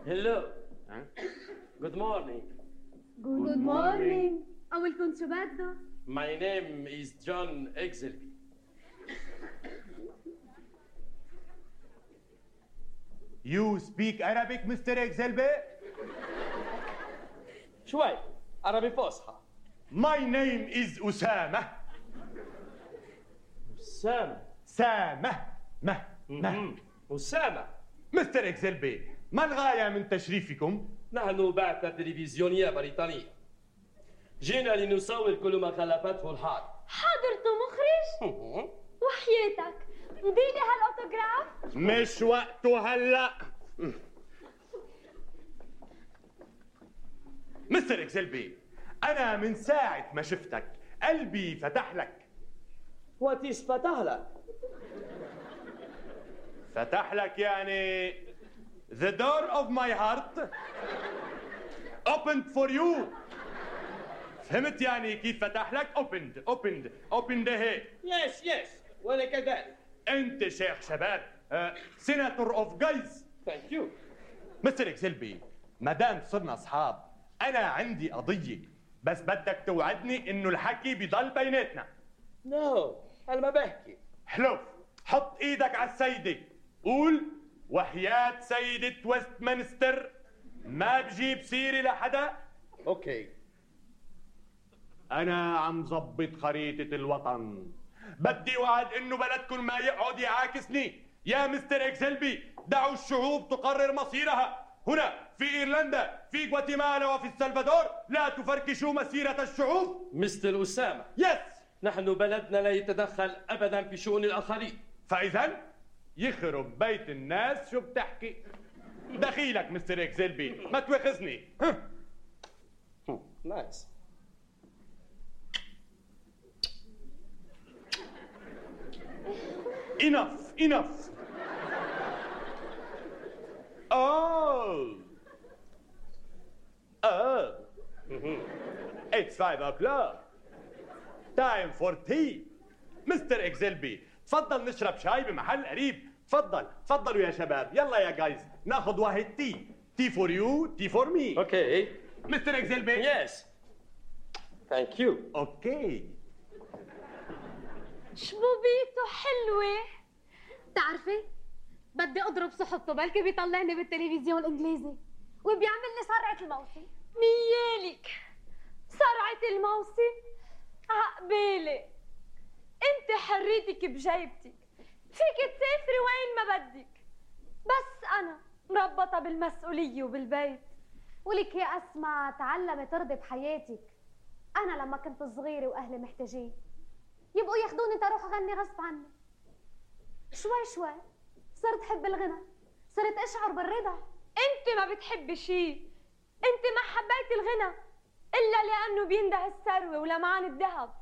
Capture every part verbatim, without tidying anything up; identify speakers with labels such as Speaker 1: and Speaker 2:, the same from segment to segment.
Speaker 1: Hello. Good morning.
Speaker 2: Good morning. أولكم شو بده؟
Speaker 1: My name is John Exelby.
Speaker 3: You speak Arabic, Mister Exelby?
Speaker 1: شوي عربي فصحى.
Speaker 3: My name is أسامة.
Speaker 1: أسامة.
Speaker 3: سامة. مه. مه.
Speaker 1: أسامة.
Speaker 3: مستر إكزلبي، ما الغاية من تشريفكم؟
Speaker 1: نحن بعثة تلفزيونية بريطانية. جينا لنصور كل ما خلفته الحال.
Speaker 2: حضرته مخرج؟ وحياتك مديلي هالأوتوغراف؟
Speaker 3: مش وقته هلأ. مستر إكزلبي، أنا من ساعة ما شفتك قلبي فتح لك.
Speaker 1: واتيش فتح لك؟
Speaker 3: فتح لك يعني the door of my heart opened for you. فهمت يعني كيف فتح لك؟ opened opened opened هيك.
Speaker 1: يس يس ولكذلك.
Speaker 3: أنت شيخ شباب سيناتور اوف جايز.
Speaker 1: ثانك يو.
Speaker 3: مستر إكزلبي، ما دام صرنا أصحاب أنا عندي قضية، بس بدك توعدني إنه الحكي بيضل بيناتنا.
Speaker 1: نو أنا ما بحكي.
Speaker 3: حلو، حط إيدك على السيدة، قول وحياة سيدة ويستمنستر ما بجيب سيرة لحدا.
Speaker 1: أوكي.
Speaker 3: أنا عم ظبط خريطة الوطن، بدي وعد إنه بلدكم ما يقعد يعاكسني. يا مستر إكزلبي، دعوا الشعوب تقرر مصيرها. هنا في إيرلندا، في غواتيمالا وفي السلفادور، لا تفركشوا مسيرة الشعوب.
Speaker 1: مستر أسامة.
Speaker 3: يس.
Speaker 1: نحن بلدنا لا يتدخل أبدا في شؤون الآخرين.
Speaker 3: فإذا يخرب بيت الناس شو بتحكي؟ دخيلك مستر إكزلبي، ما تواخذني.
Speaker 1: نايس.
Speaker 3: Enough, enough. Oh. Oh. It's five o'clock. Time for tea. مستر إكزلبي، تفضل نشرب شاي بمحل قريب. تفضل، تفضلوا يا شباب. يلا يا جايز، ناخذ واحد تي. تي فور يو، تي فور مي.
Speaker 1: اوكي.
Speaker 3: مستر إكزلبي.
Speaker 1: يس. ثانك يو.
Speaker 3: اوكي.
Speaker 2: شبوبيته حلوة. تعرفي بدي اضرب صحبته، بلكي بيطلعني بالتلفزيون الانجليزي وبيعمل لي صرعة الموسم. نيالك صرعة الموسم عقبالي. انت حريتك بجيبتك، فيك تسافري وين ما بدك، بس انا مربطة بالمسؤولية وبالبيت. ولك يا اسماء تعلمي ترضي بحياتك. انا لما كنت صغيرة واهلي محتاجين يبقوا ياخدوني انت اروح اغني غصب عني. شوي شوي صرت حب الغنى، صرت اشعر بالرضا. انت ما بتحبي شيء، انت ما حبيتي الغنى الا لانه بينده الثروه ولمعان الذهب.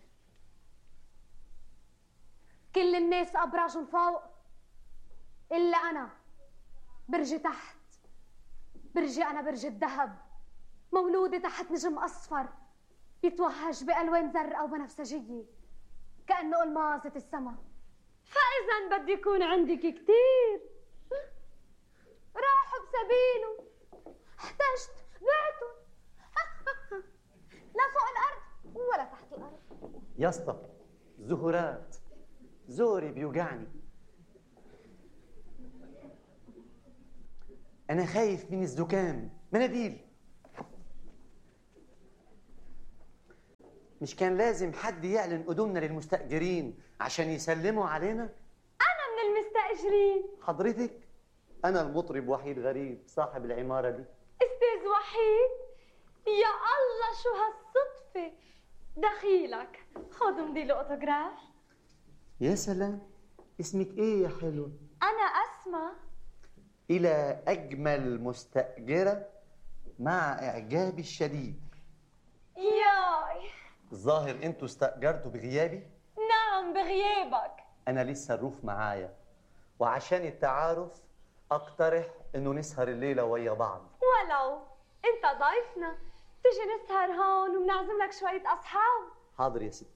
Speaker 2: كل الناس ابراج فوق الا انا برجي تحت. برجي انا برج الذهب، مولوده تحت نجم اصفر يتوهج بالوان زرقاء وبنفسجيه كانه الماسة السما. فاذا بدي يكون عندك كتير راحوا بسبيله، احتجت بعتوا لا فوق الارض ولا تحت الارض.
Speaker 4: يا اسطى زهورات، زوري بيوجعني. انا خايف من الزكام. مناديل. مش كان لازم حد يعلن قدومنا للمستأجرين عشان يسلموا علينا؟
Speaker 2: أنا من المستأجرين.
Speaker 4: حضرتك؟ أنا المطرب وحيد غريب صاحب العمارة دي.
Speaker 2: أستاذ وحيد، يا الله شو هالصدفة. دخيلك، خذ مديله أوتوغراف.
Speaker 4: يا سلام، اسمك إيه يا حلوة؟
Speaker 2: أنا أسماء.
Speaker 4: إلى أجمل مستأجرة مع إعجابي الشديد.
Speaker 2: ياي
Speaker 4: الظاهر انتوا استأجرتوا بغيابي؟
Speaker 2: نعم بغيابك.
Speaker 4: أنا لسه الروف معايا، وعشان التعارف أقترح إنه نسهر الليلة ويا بعض.
Speaker 2: ولو أنت ضيفنا تجي نسهر هون وبنعزم لك شوية أصحاب.
Speaker 4: حاضر يا ستي.